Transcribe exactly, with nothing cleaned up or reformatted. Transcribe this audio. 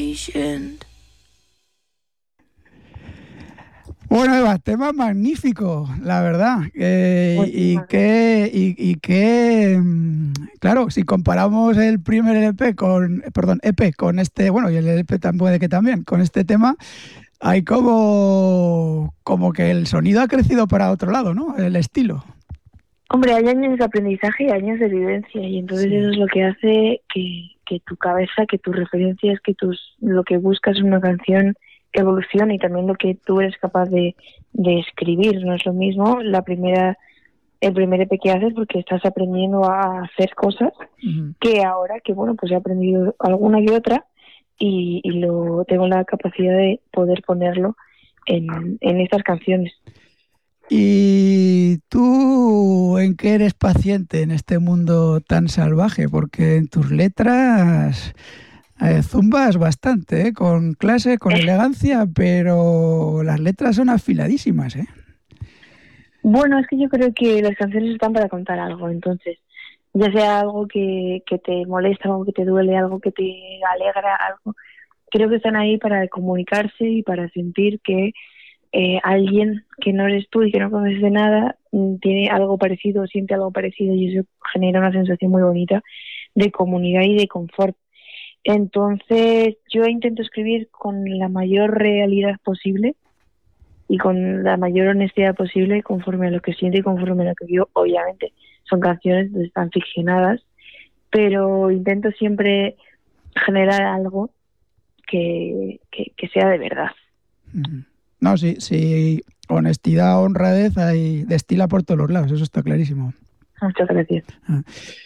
patient. Bueno, Eva, tema magnífico, la verdad. Eh, Pues sí, y madre. que, y, y que, mm, claro, si comparamos el primer L P con, perdón, E P con este, bueno, y el L P también puede que también, con este tema, hay como, como que el sonido ha crecido para otro lado, ¿no? El estilo. Hombre, hay años de aprendizaje y años de vivencia, y entonces Sí. eso es lo que hace que, que tu cabeza, que tus referencias, que tus lo que buscas en una canción evolucione, y también lo que tú eres capaz de, de escribir. No es lo mismo la primera el primer E P que haces, porque estás aprendiendo a hacer cosas, Ujú. que ahora que, bueno, pues he aprendido alguna y otra, y, y lo tengo la capacidad de poder ponerlo en, en estas canciones. ¿Y tú en qué eres paciente en este mundo tan salvaje? Porque en tus letras eh, zumbas bastante, ¿eh? Con clase, con elegancia, pero las letras son afiladísimas, ¿eh? Bueno, es que yo creo que las canciones están para contar algo, entonces, ya sea algo que, que te molesta, algo que te duele, algo que te alegra, algo, creo que están ahí para comunicarse y para sentir que eh, alguien que no eres tú y que no conoces de nada mm, tiene algo parecido, siente algo parecido, y eso genera una sensación muy bonita de comunidad y de confort. Entonces, yo intento escribir con la mayor realidad posible y con la mayor honestidad posible, conforme a lo que siento y conforme a lo que vivo. Obviamente son canciones, están ficcionadas, pero intento siempre generar algo que, que, que sea de verdad. Ujú. No, sí, sí, honestidad, honradez, hay, destila por todos los lados, eso está clarísimo. Muchas gracias. Ah.